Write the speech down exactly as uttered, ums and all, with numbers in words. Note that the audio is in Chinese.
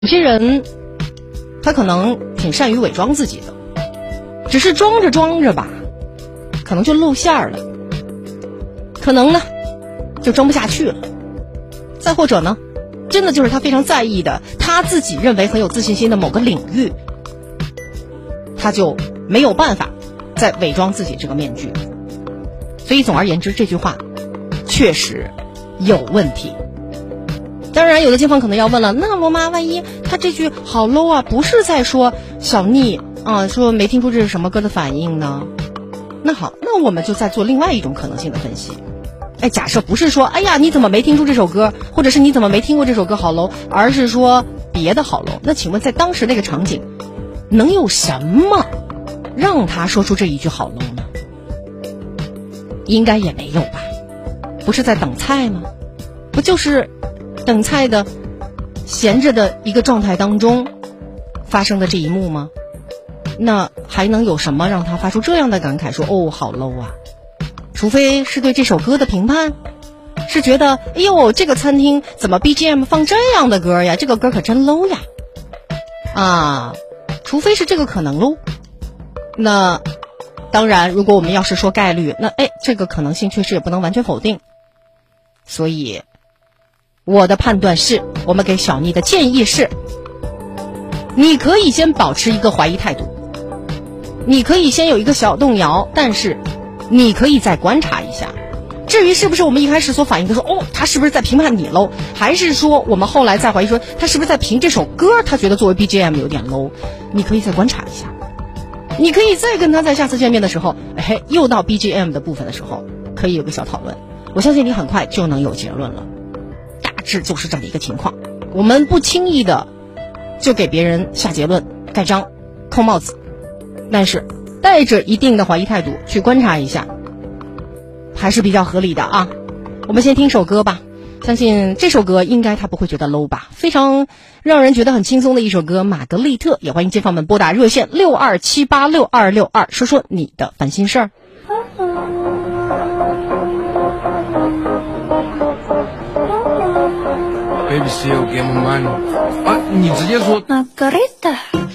有些人他可能挺善于伪装自己的，只是装着装着吧，可能就露馅儿了，可能呢就装不下去了，再或者呢真的就是他非常在意的，他自己认为很有自信心的某个领域，他就没有办法再伪装自己这个面具。所以总而言之，这句话确实有问题。当然有的街坊可能要问了，那罗妈，万一他这句好 low 啊，不是在说小妮啊，说没听出这是什么歌的反应呢？那好，那我们就再做另外一种可能性的分析。哎，假设不是说哎呀你怎么没听出这首歌，或者是你怎么没听过这首歌好 low， 而是说别的好 low， 那请问在当时那个场景能有什么让他说出这一句好 low 呢？应该也没有吧。不是在等菜吗？不就是等菜的闲着的一个状态当中发生的这一幕吗？那还能有什么让他发出这样的感慨，说哦好 low 啊？除非是对这首歌的评判，是觉得哎呦这个餐厅怎么 B G M 放这样的歌呀，这个歌可真 low 呀啊，除非是这个可能喽。那当然如果我们要是说概率，那哎这个可能性确实也不能完全否定。所以我的判断是，我们给小妮的建议是，你可以先保持一个怀疑态度，你可以先有一个小动摇，但是你可以再观察一下。至于是不是我们一开始所反映的说哦他是不是在评判你 low， 还是说我们后来再怀疑说他是不是在评这首歌，他觉得作为 B G M 有点 low， 你可以再观察一下。你可以再跟他在下次见面的时候，哎，又到 B G M 的部分的时候可以有个小讨论，我相信你很快就能有结论了。大致就是这么一个情况，我们不轻易的就给别人下结论盖章扣帽子，但是带着一定的怀疑态度去观察一下还是比较合理的啊。我们先听首歌吧，相信这首歌应该他不会觉得 low 吧，非常让人觉得很轻松的一首歌，玛格丽特。也欢迎街坊们拨打热线六二七八六二六二说说你的烦心事儿。 Baby still give me money 啊，你直接说。玛格丽特